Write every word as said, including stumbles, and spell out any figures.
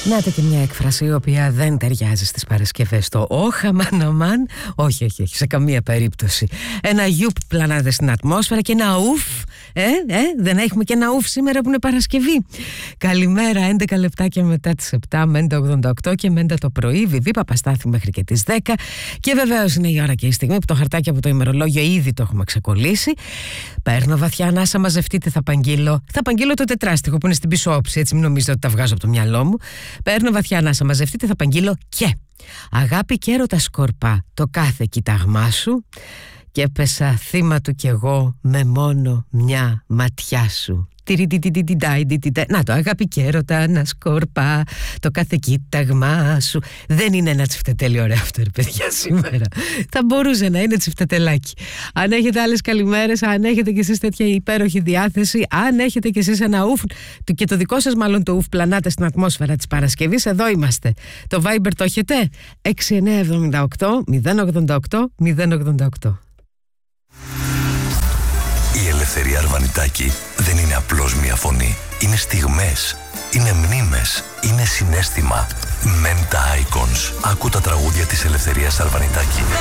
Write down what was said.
Να και μια έκφραση η οποία δεν ταιριάζει στις Παρασκευές. Το όχ, αμάν, αμάν. Όχι, όχι, όχι, σε καμία περίπτωση. Ένα γιουπ πλανάται στην ατμόσφαιρα και ένα ουφ. Ε, ε, δεν έχουμε και ένα ουφ σήμερα που είναι Παρασκευή. Καλημέρα, έντεκα λεπτάκια μετά τις επτά, Μέντα ογδόντα οκτώ και Μέντα το πρωί. Βιβί Παπαστάθη μέχρι και τις δέκα. Και βεβαίως είναι η ώρα και η στιγμή που το χαρτάκι από το ημερολόγιο ήδη το έχουμε ξεκολλήσει. Παίρνω βαθιά ανάσα, μαζευτείτε, θα παγγείλω. Θα παγγείλω το τετράστιχο που είναι στην πίσω όψη, έτσι μην νομίζετε ότι τα βγάζω από το μυαλό μου. Παίρνω βαθιά ανάσα, μαζευτείτε, θα παγγείλω και αγάπη και έρωτα σκορπά το κάθε κοίταγμά σου και έπεσα θύμα του κι εγώ με μόνο μια ματιά σου. Να το, αγάπη και έρωτα να σκορπά το κάθε κοίταγμά σου. Δεν είναι ένα τσιφτετέλι ωραίο αυτό, ρε παιδιά, σήμερα. Θα μπορούσε να είναι τσιφτετελάκι. Αν έχετε άλλες καλημέρες, αν έχετε κι εσείς τέτοια υπέροχη διάθεση, αν έχετε κι εσείς ένα ουφ και το δικό σας μάλλον το ουφ πλανάτε στην ατμόσφαιρα της Παρασκευής, εδώ είμαστε. Το Viber το έχετε? έξι εννιά εβδομήντα οκτώ μηδέν ογδόντα οκτώ μηδέν ογδόντα οκτώ. Η Ελευθερία Αρβανιτάκη δεν είναι απλώς μία φωνή. Είναι στιγμές, είναι μνήμες, είναι συναίσθημα. Menta Icons. Άκου τα τραγούδια της Ελευθερίας Αρβανιτάκη.